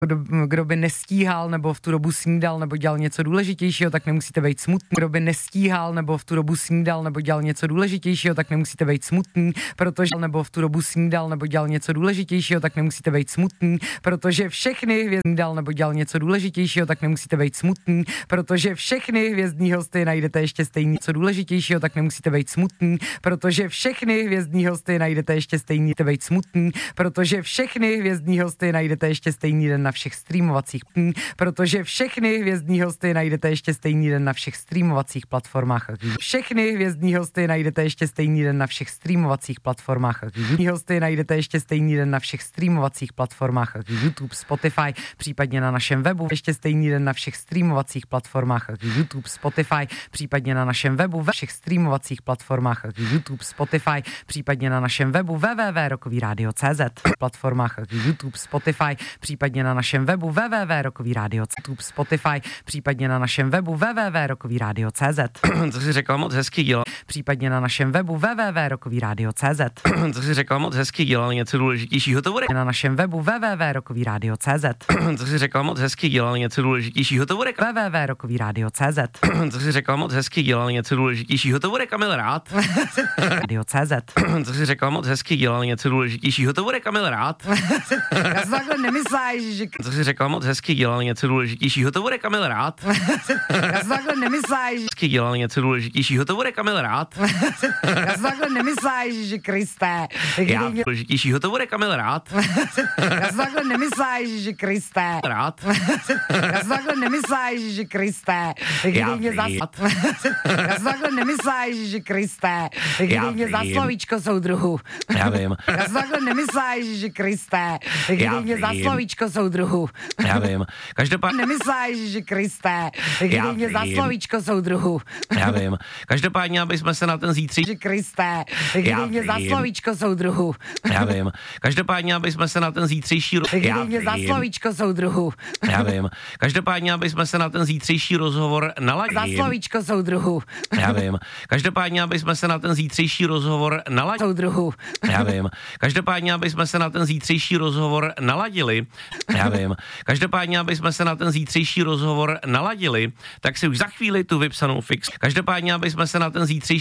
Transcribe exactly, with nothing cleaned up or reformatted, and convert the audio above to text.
Kdo, kdo by nestíhal nebo v tu dobu snídal nebo dělal něco důležitějšího, tak nemusíte být smutný. Kdo by nestíhal nebo v tu dobu snídal nebo dělal něco důležitějšího, tak nemusíte být smutný, protože nebo v tu dobu snídal nebo dělal něco důležitějšího, tak nemusíte být smutný, protože všechny hvězdy snídal nebo dělal něco důležitějšího, tak nemusíte být smutný, protože všechny hvězdní hosty najdete ještě stejný něco důležitějšího, tak nemusíte být smutný, protože všechny hvězdní hosty najdete ještě stejný, být smutný, protože všechny hvězdní hosty najdete ještě stejný den na všech streamovacích, protože všechny hvězdní hosty najdete ještě stejný den na všech streamovacích platformách. Všechny hvězdní hosty najdete ještě stejný den na všech streamovacích platformách. Hvězdní hosty najdete ještě stejný den na všech streamovacích platformách, YouTube, Spotify, případně na našem webu. Ještě stejný den na všech streamovacích platformách, YouTube, Spotify, případně na našem webu, ve všech streamovacích platformách, YouTube, Spotify, případně na našem webu w w w tečka rokový rádio tečka cé zet, platformách YouTube, Spotify, případně na našem webu w w w tečka rokový rádio tečka cé zet, YouTube, Spotify, případně na našem webu w w w tečka rokový rádio tečka cé zet. Co jsi řekla, moc hezky dělal. Případně na našem webu w w w tečka rokový rádio tečka cé zet. Co jsi řekla, moc hezky dělal něco důležitějšího, to bude. Na našem webu w w w tečka rokový rádio tečka cé zet. Co jsi řekla, moc hezky dělal něco důležitějšího, to bude. w w w tečka rokový rádio tečka cé zet. Co jsi řekla, moc hezky dělal něco důležitějšího, to bude Kamil rád. Radio tečka cé zet. Co jsi řekla, moc hezky dělal něco důležitějšího, to bude Kamil rád. Já jsem takhle nemyslela, že... Co jsi řekla, moc hezky dělal něco důležitějšího, to bude Kamil rád. Já jsem takhle nemyslela, že... Hezky dělal něco důležitějšího, to bude Kamil rád. Já jsem takhle nemyslela, že Kriste. Já důležitějšího, to bude Kamil rád. Já jsem takhle nemyslela, že Kriste. Rád. Já jsem takhle nemyslela, že Kriste. Já mě zas... Já jsem takhle nemyslela, že Kriste. Já mě za vím. slovíčko soudruhu. Já vím. Já jsem takhle nemyslela, že Kriste. Já mě za vím. slovíčko soudruhu. Já vím. Každopádně Nemyslela, že Kriste. Já mě za vím. slovíčko soudruhu. Já vím. Každopádně, aby jsme se na ten zítří... Že Kriste. Já mě za vím. slovíčko soudruhu. Já vím. Každopádně, aby jsme se na ten zítřejší... ro- Já mě za vím. slovíčko soudruhu. Já vím. Každopádně, aby jsme se na ten zítřejší rozhovor Za naladili. slovíčko soudruhu. Já vím. Každopádně, aby jsme se na ten zítřejší rozhovor naladili. Soudruhu. Já vím. Každopádně, aby jsme se na ten zítřejší rozhovor naladili. Já vím. Každopádně, aby jsme se na ten zítřejší rozhovor naladili, tak si už za chvíli tu vypsanou fix. Každopádně, aby jsme se na ten zítřejší